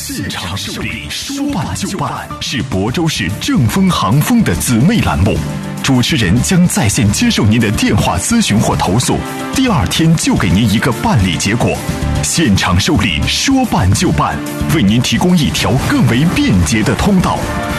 现场受理，说办就办，是亳州市正丰航丰的姊妹栏目。主持人将在线接受您的电话咨询或投诉，第2天就给您一个办理结果。现场受理，说办就办，为您提供一条更为便捷的通道。